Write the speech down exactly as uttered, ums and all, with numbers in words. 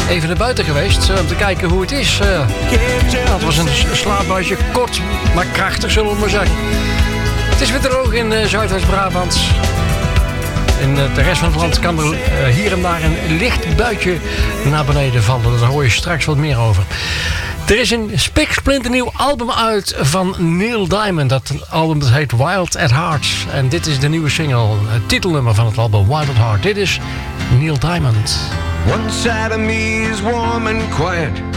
even naar buiten geweest om te kijken hoe het is. Uh, het was een slaapbuisje, kort maar krachtig, zullen we maar zeggen. Het is weer droog in uh, Zuidwest-Brabant. In uh, de rest van het land kan er uh, hier en daar een licht buitje naar beneden vallen. Daar hoor je straks wat meer over. Er is een spiksplinternieuw album uit van Neil Diamond. Dat album dat heet Wild at Heart. En dit is de nieuwe single, het titelnummer van het album Wild at Heart. Dit is Neil Diamond. One side of me is warm and quiet.